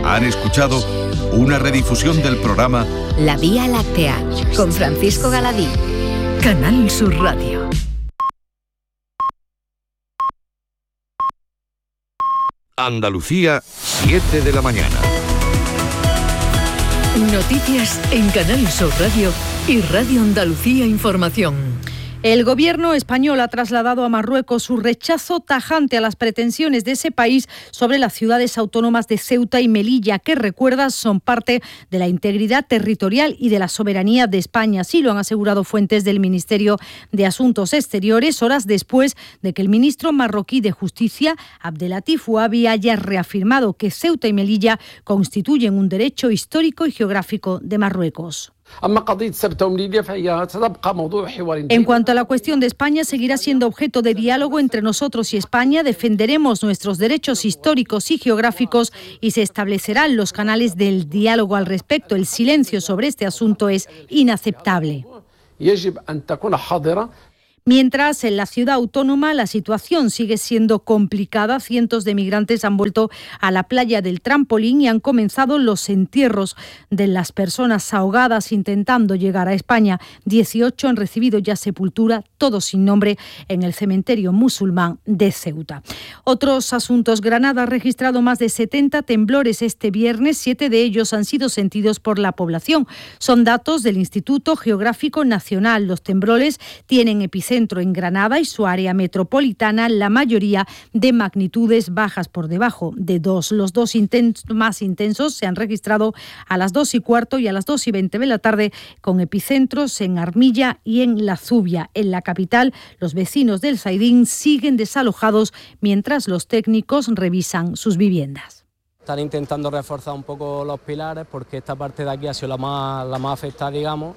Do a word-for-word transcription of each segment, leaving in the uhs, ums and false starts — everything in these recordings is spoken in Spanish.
Han escuchado una redifusión del programa La Vía Láctea, con Francisco Galadí. Canal Sur Radio. Andalucía, siete de la mañana. Noticias en Canal Sur Radio y Radio Andalucía Información. El gobierno español ha trasladado a Marruecos su rechazo tajante a las pretensiones de ese país sobre las ciudades autónomas de Ceuta y Melilla, que, recuerda, son parte de la integridad territorial y de la soberanía de España. Así lo han asegurado fuentes del Ministerio de Asuntos Exteriores, horas después de que el ministro marroquí de Justicia, Abdelatif Ouabi, haya reafirmado que Ceuta y Melilla constituyen un derecho histórico y geográfico de Marruecos. En cuanto a la cuestión de España, seguirá siendo objeto de diálogo entre nosotros y España. Defenderemos nuestros derechos históricos y geográficos y se establecerán los canales del diálogo al respecto. El silencio sobre este asunto es inaceptable. Mientras, en la ciudad autónoma la situación sigue siendo complicada. Cientos de migrantes han vuelto a la playa del Trampolín y han comenzado los entierros de las personas ahogadas intentando llegar a España. dieciocho han recibido ya sepultura, todos sin nombre, en el cementerio musulmán de Ceuta. Otros asuntos. Granada ha registrado más de setenta temblores este viernes. Siete de ellos han sido sentidos por la población. Son datos del Instituto Geográfico Nacional. Los temblores tienen epicentro en Granada y su área metropolitana, la mayoría de magnitudes bajas por debajo de dos. Los dos intensos, más intensos se han registrado a las dos y cuarto y a las dos y veinte de la tarde, con epicentros en Armilla y en La Zubia. En la capital, los vecinos del Zaidín siguen desalojados mientras los técnicos revisan sus viviendas. Están intentando reforzar un poco los pilares porque esta parte de aquí ha sido la más, la más afectada, digamos.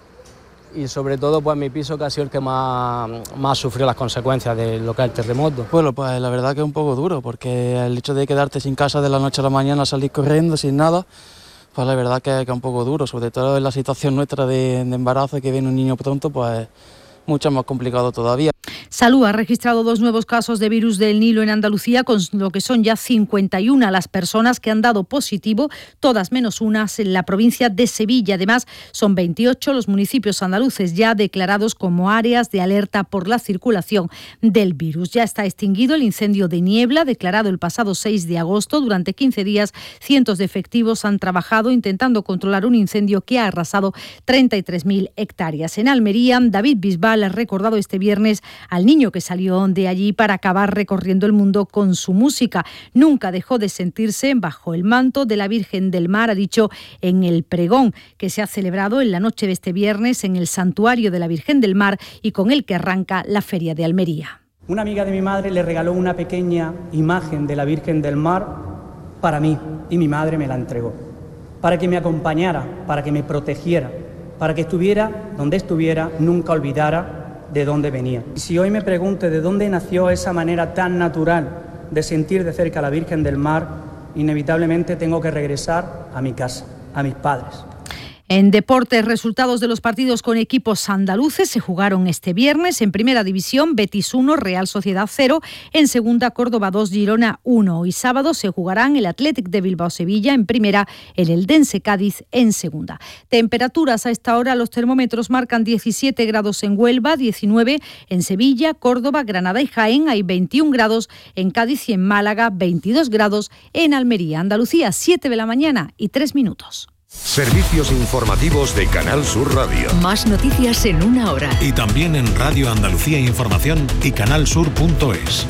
Y sobre todo pues mi piso, que ha sido el que más, más sufrió las consecuencias de lo que es el terremoto. Bueno, pues la verdad que es un poco duro, porque el hecho de quedarte sin casa de la noche a la mañana, salir corriendo sin nada, pues la verdad que, que es un poco duro, sobre todo en la situación nuestra de, de embarazo, que viene un niño pronto, pues mucho más complicado todavía. Salud ha registrado dos nuevos casos de virus del Nilo en Andalucía, con lo que son ya cincuenta y una las personas que han dado positivo, todas menos unas en la provincia de Sevilla. Además, son veintiocho los municipios andaluces ya declarados como áreas de alerta por la circulación del virus. Ya está extinguido el incendio de Niebla, declarado el pasado seis de agosto. Durante quince días, cientos de efectivos han trabajado intentando controlar un incendio que ha arrasado treinta y tres mil hectáreas. En Almería, David Bisbal ha recordado este viernes al niño que salió de allí para acabar recorriendo el mundo con su música. Nunca dejó de sentirse bajo el manto de la Virgen del Mar, ha dicho en el pregón que se ha celebrado en la noche de este viernes en el Santuario de la Virgen del Mar y con el que arranca la Feria de Almería. Una amiga de mi madre le regaló una pequeña imagen de la Virgen del Mar para mí y mi madre me la entregó, para que me acompañara, para que me protegiera, para que estuviera donde estuviera, nunca olvidara de dónde venía. Y si hoy me pregunto de dónde nació esa manera tan natural de sentir de cerca a la Virgen del Mar, inevitablemente tengo que regresar a mi casa, a mis padres. En deportes, resultados de los partidos con equipos andaluces se jugaron este viernes. En primera división, Betis uno, Real Sociedad cero. En segunda, Córdoba dos, Girona uno. Y sábado se jugarán el Athletic de Bilbao-Sevilla en primera, el Eldense Cádiz en segunda. Temperaturas a esta hora, los termómetros marcan diecisiete grados en Huelva, diecinueve en Sevilla, Córdoba, Granada y Jaén. Hay veintiún grados en Cádiz y en Málaga, veintidós grados en Almería. Andalucía, siete de la mañana y tres minutos. Servicios informativos de Canal Sur Radio. Más noticias en una hora. Y también en Radio Andalucía Información y canalsur punto es.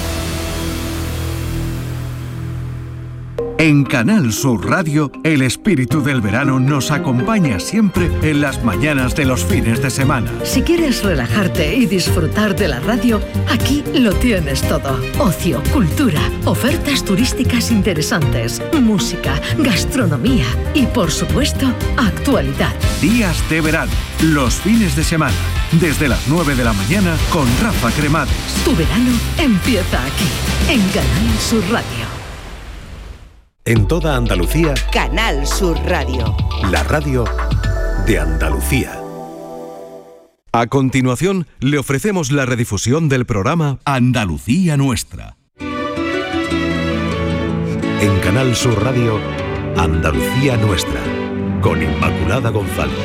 En Canal Sur Radio, el espíritu del verano nos acompaña siempre en las mañanas de los fines de semana. Si quieres relajarte y disfrutar de la radio, aquí lo tienes todo. Ocio, cultura, ofertas turísticas interesantes, música, gastronomía y, por supuesto, actualidad. Días de verano, los fines de semana, desde las nueve de la mañana con Rafa Cremades. Tu verano empieza aquí, en Canal Sur Radio. En toda Andalucía, Canal Sur Radio. La radio de Andalucía. A continuación, le ofrecemos la redifusión del programa Andalucía Nuestra. En Canal Sur Radio, Andalucía Nuestra, con Inmaculada González.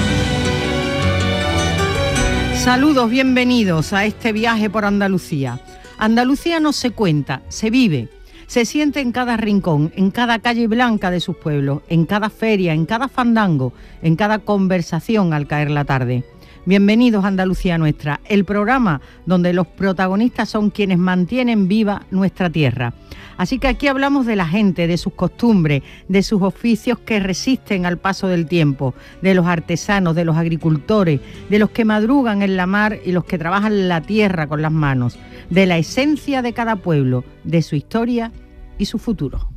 Saludos, bienvenidos a este viaje por Andalucía. Andalucía no se cuenta, se vive. Se siente en cada rincón, en cada calle blanca de sus pueblos, en cada feria, en cada fandango, en cada conversación al caer la tarde. Bienvenidos a Andalucía Nuestra, el programa donde los protagonistas son quienes mantienen viva nuestra tierra. Así que aquí hablamos de la gente, de sus costumbres, de sus oficios que resisten al paso del tiempo, de los artesanos, de los agricultores, de los que madrugan en la mar y los que trabajan la tierra con las manos, de la esencia de cada pueblo, de su historia y su futuro.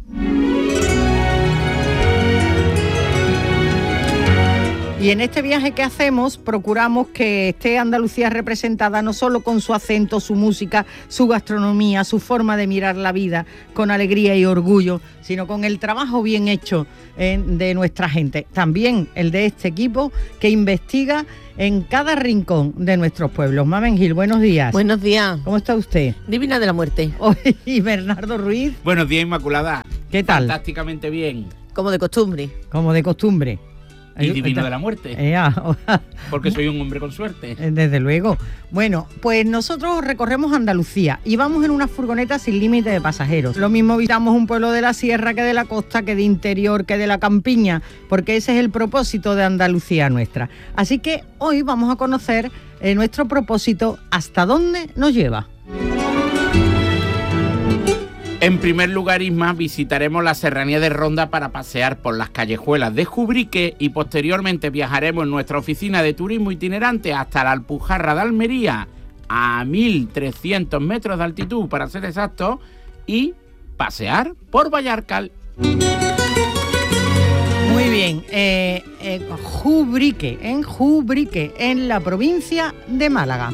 Y en este viaje que hacemos procuramos que esté Andalucía representada no solo con su acento, su música, su gastronomía, su forma de mirar la vida con alegría y orgullo, sino con el trabajo bien hecho eh, de nuestra gente. También el de este equipo que investiga en cada rincón de nuestros pueblos. Mamen Gil, buenos días. Buenos días. ¿Cómo está usted? Divina de la muerte. Y Bernardo Ruiz. Buenos días, Inmaculada. ¿Qué tal? Fantásticamente bien. Como de costumbre. Como de costumbre. Y divino de la muerte. Eh, ah, porque soy un hombre con suerte. Desde luego. Bueno, pues nosotros recorremos Andalucía y vamos en una furgoneta sin límite de pasajeros. Lo mismo visitamos un pueblo de la sierra que de la costa, que de interior, que de la campiña, porque ese es el propósito de Andalucía Nuestra. Así que hoy vamos a conocer eh, nuestro propósito, hasta dónde nos lleva. En primer lugar, Isma, visitaremos la serranía de Ronda para pasear por las callejuelas de Jubrique y posteriormente viajaremos en nuestra oficina de turismo itinerante hasta la Alpujarra de Almería, a mil trescientos metros de altitud para ser exactos, y pasear por Vallarcal. Muy bien, eh, eh, Jubrique, en Jubrique, en la provincia de Málaga.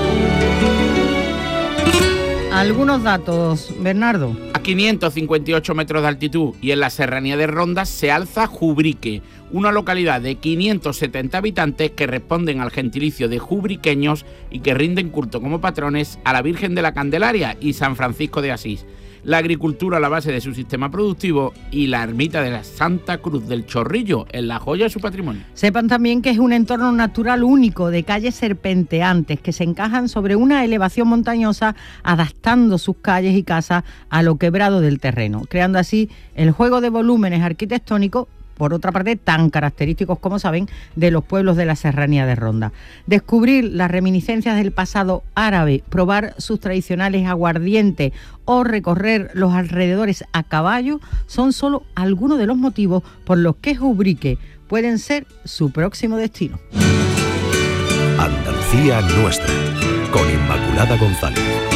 Algunos datos, Bernardo. A quinientos cincuenta y ocho metros de altitud y en la serranía de Ronda se alza Jubrique, una localidad de quinientos setenta habitantes que responden al gentilicio de jubriqueños y que rinden culto como patrones a la Virgen de la Candelaria y San Francisco de Asís. La agricultura a la base de su sistema productivo y la ermita de la Santa Cruz del Chorrillo es la joya de su patrimonio. Sepan también que es un entorno natural único de calles serpenteantes que se encajan sobre una elevación montañosa, adaptando sus calles y casas a lo quebrado del terreno, creando así el juego de volúmenes arquitectónicos, por otra parte, tan característicos, como saben, de los pueblos de la serranía de Ronda. Descubrir las reminiscencias del pasado árabe, probar sus tradicionales aguardientes o recorrer los alrededores a caballo son solo algunos de los motivos por los que Jubrique pueden ser su próximo destino. Andalucía Nuestra, con Inmaculada González.